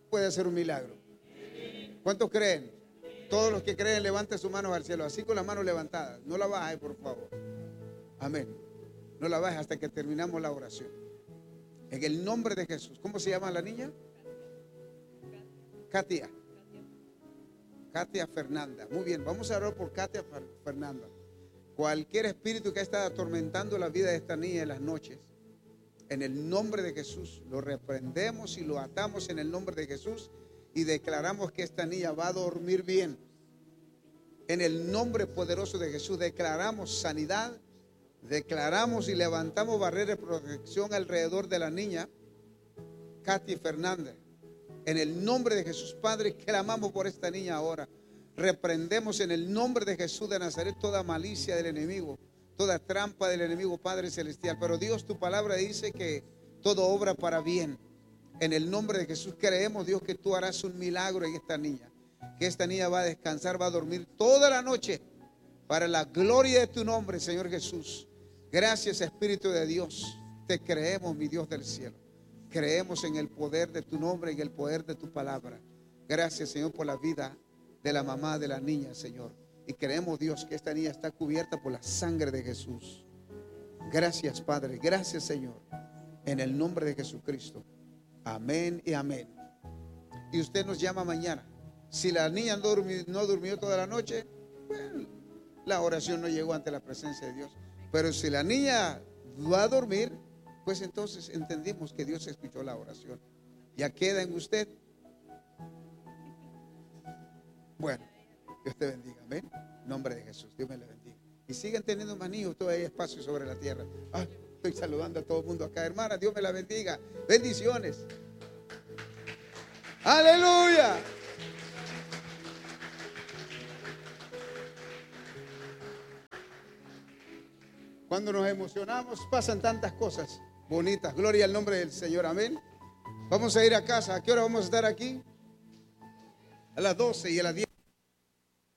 puede hacer un milagro. ¿Cuántos creen? Todos los que creen, levanten sus manos al cielo, así con las manos levantadas. No la bajes, por favor. Amén. No la bajes hasta que terminamos la oración. En el nombre de Jesús. ¿Cómo se llama la niña? Katia. Katia Fernanda. Muy bien, vamos a orar por Katia Fernanda. Cualquier espíritu que ha estado atormentando la vida de esta niña en las noches, en el nombre de Jesús, lo reprendemos y lo atamos en el nombre de Jesús y declaramos que esta niña va a dormir bien. En el nombre poderoso de Jesús declaramos sanidad, declaramos y levantamos barreras de protección alrededor de la niña Katy Fernández. En el nombre de Jesús, Padre, clamamos por esta niña ahora. Reprendemos en el nombre de Jesús de Nazaret toda malicia del enemigo, toda trampa del enemigo, Padre Celestial. Pero Dios, tu palabra dice que todo obra para bien. En el nombre de Jesús creemos, Dios, que tú harás un milagro en esta niña. Que esta niña va a descansar, va a dormir toda la noche para la gloria de tu nombre, Señor Jesús. Gracias, Espíritu de Dios. Te creemos, mi Dios del cielo. Creemos en el poder de tu nombre, en el poder de tu palabra. Gracias, Señor, por la vida de la mamá de la niña, Señor. Y creemos, Dios, que esta niña está cubierta por la sangre de Jesús. Gracias, Padre. Gracias, Señor. En el nombre de Jesucristo. Amén y amén. Y usted nos llama mañana. Si la niña no durmió toda la noche, bueno, la oración no llegó ante la presencia de Dios. Pero si la niña va a dormir, pues entonces entendimos que Dios escuchó la oración. Ya queda en usted. Bueno, Dios te bendiga, amén. En nombre de Jesús, Dios me le bendiga. Y siguen teniendo más niños, todavía hay espacio sobre la tierra. Estoy saludando a todo el mundo acá, hermana, Dios me la bendiga. Bendiciones. Aleluya. Cuando nos emocionamos pasan tantas cosas bonitas. Gloria al nombre del Señor, amén. Vamos a ir a casa. ¿A qué hora vamos a estar aquí? A las 12 y a las 10.